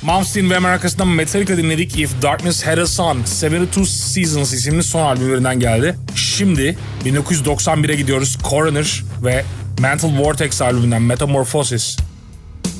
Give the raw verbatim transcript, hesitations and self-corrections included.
Malmsteen ve America'sından Metallica dinledik. If Darkness Had a Sun, yetmiş iki Seasons isimli son albümlerinden geldi. Şimdi bin dokuz yüz doksan bire gidiyoruz. Coroner ve Mental Vortex albümünden Metamorphosis.